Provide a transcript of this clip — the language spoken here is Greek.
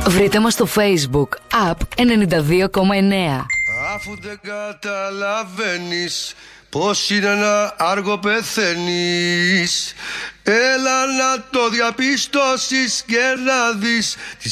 Βρείτε μας στο Facebook App 92,9. Αφού δεν καταλαβαίνεις πως είναι να άργο πεθαίνεις, έλα να το διαπιστώσεις και να δεις τη